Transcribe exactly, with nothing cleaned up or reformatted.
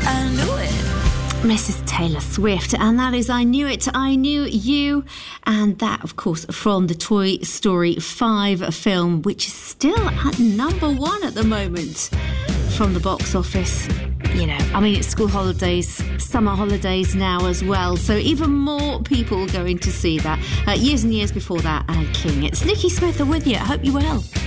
I knew it. Missus Taylor Swift, and that is I Knew It, I Knew You, and that, of course, from the Toy Story five film, which is still at number one at the moment from the box office. You know, I mean, it's school holidays, summer holidays now as well, so even more people going to see that. Uh, years and years before that, Anna King. It's Nikki Smith with you. I hope you're well.